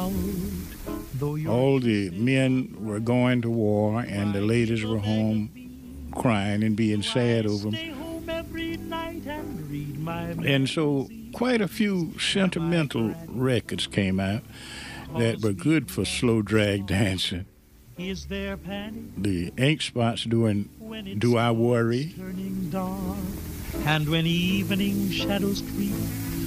out. All the men were going to war, and the ladies were home crying and being sad over them. And so quite a few sentimental records came out that were good for slow drag dancing. The Ink Spots doing Do I Worry? And when evening shadows creep